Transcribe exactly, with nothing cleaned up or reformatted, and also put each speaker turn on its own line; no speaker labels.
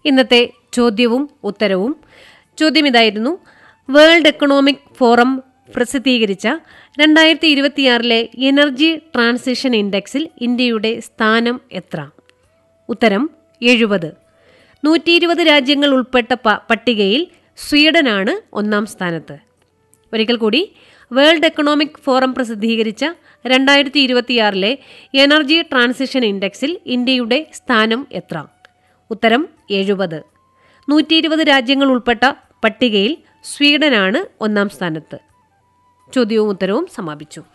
ഇന്നത്തെ ചോദ്യവും ഉത്തരവും. ചോദ്യം ഇതായിരുന്നു: വേൾഡ് എക്കണോമിക് ഫോറം പ്രസിദ്ധീകരിച്ച രണ്ടായിരത്തി ഇരുപത്തിയാറിലെ എനർജി ട്രാൻസിഷൻ ഇൻഡെക്സിൽ ഇന്ത്യയുടെ സ്ഥാനം എത്ര? ഉത്തരം എഴുപത്. നൂറ്റി ഇരുപത് രാജ്യങ്ങൾ ഉൾപ്പെട്ട പട്ടികയിൽ സ്വീഡനാണ് ഒന്നാം സ്ഥാനത്ത്. ഒരിക്കൽ കൂടി, വേൾഡ് എക്കണോമിക് ഫോറം പ്രസിദ്ധീകരിച്ച രണ്ടായിരത്തി ഇരുപത്തിയാറിലെ എനർജി ട്രാൻസിഷൻ ഇൻഡെക്സിൽ ഇന്ത്യയുടെ സ്ഥാനം എത്ര? ഉത്തരം എഴുപത്. നൂറ്റി ഇരുപത് രാജ്യങ്ങൾ ഉൾപ്പെട്ട പട്ടികയിൽ സ്വീഡനാണ് ഒന്നാം സ്ഥാനത്ത്. ചോദ്യവും ഉത്തരവും സമാപിച്ചു.